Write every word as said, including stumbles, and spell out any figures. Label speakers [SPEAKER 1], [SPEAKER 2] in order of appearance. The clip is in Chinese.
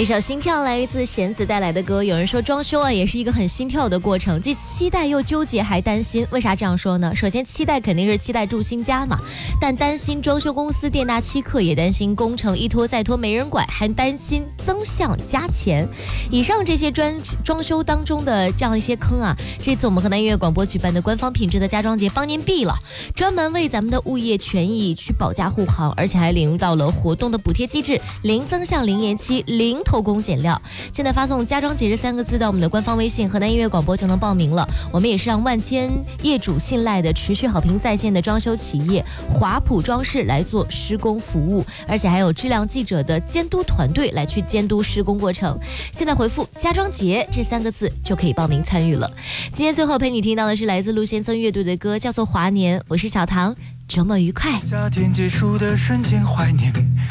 [SPEAKER 1] 一首心跳来自弦子带来的歌。有人说装修啊也是一个很心跳的过程，既期待又纠结还担心。为啥这样说呢？首先期待肯定是期待住新家嘛，但担心装修公司店大欺客，也担心工程一拖再拖没人管，还担心增项加钱。以上这些专装修当中的这样一些坑啊，这次我们河南音乐广播举办的官方品质的家装节帮您避了，专门为咱们的物业权益去保驾护航，而且还领入到了活动的补贴机制，零增项、零延期、零偷工减料。现在发送家装节这三个字到我们的官方微信河南音乐广播就能报名了。我们也是让万千业主信赖的持续好评在线的装修企业华普装饰来做施工服务，而且还有质量记者的监督团队来去监督施工过程。现在回复家装节这三个字就可以报名参与了。今天最后陪你听到的是来自陆先生乐队的歌，叫做华年。我是小唐，周末愉快。
[SPEAKER 2] 夏天结束的瞬间怀念，